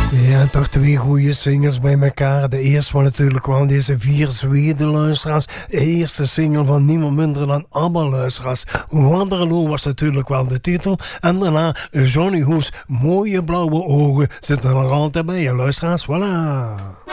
Ja, toch twee goede singles bij elkaar. De eerste was natuurlijk wel deze 4 Zweden luisteraars. De eerste single van niemand minder dan ABBA luisteraars. Waterloo was natuurlijk wel de titel. En daarna Johnny Hoes, mooie blauwe ogen, zitten er nog altijd bij je luisteraars. Voilà.